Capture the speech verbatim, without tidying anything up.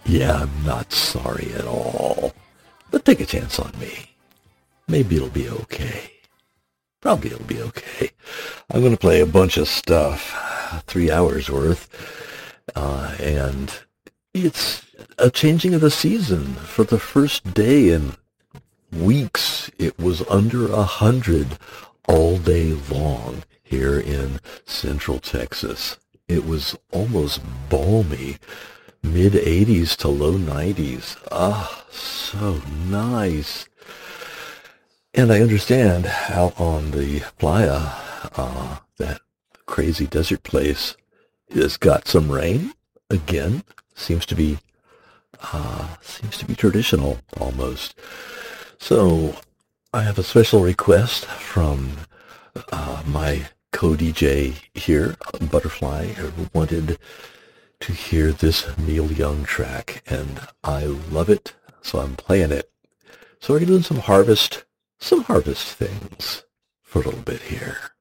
Yeah, I'm not sorry at all. But take a chance on me. Maybe it'll be okay. Probably it'll be okay. I'm going to play a bunch of stuff, three hours worth, uh, and it's a changing of the season. For the first day in weeks, it was under a hundred all day long here in Central Texas. It was almost balmy, mid eighties to low nineties. Ah, so nice. And I understand out on the playa, uh, that crazy desert place has got some rain again. Seems to be, uh, seems to be traditional almost. So I have a special request from uh, my co-D J here, Butterfly, who wanted to hear this Neil Young track, and I love it, so I'm playing it. So we're doing some harvest, some harvest things for a little bit here.